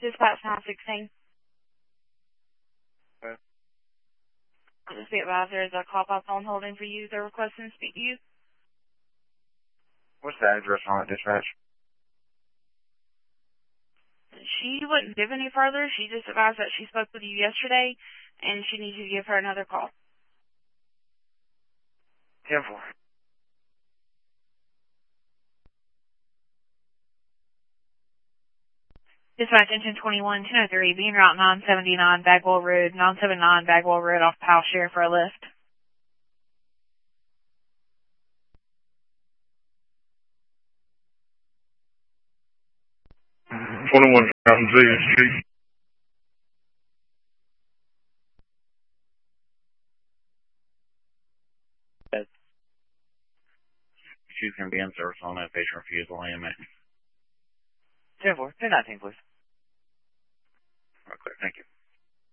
Dispatch 916. Okay. Just be advised there is a call by phone holding for you. They're requesting to speak to you. What's the address on it, dispatch? She wouldn't give any further. She just advised that she spoke with you yesterday, and she needs you to give her another call. 10-4. Dispatch engine 21, 1003, being route 979 Bagwell Road, 979 Bagwell Road off Powell Share for a lift. 21,000 Street. She's going to be in service on that patient refusal AMA. 10-4, 1019, please. Right, clear. Thank you.